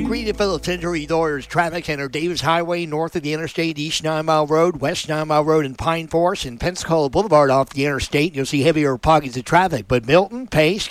Greeting Phillips Injury Doors traffic center Davis Highway north of the interstate, east 9 Mile Road, west 9 Mile Road, and Pine Forest, and Pensacola Boulevard off the interstate. You'll see heavier pockets of traffic. But Milton, Pace,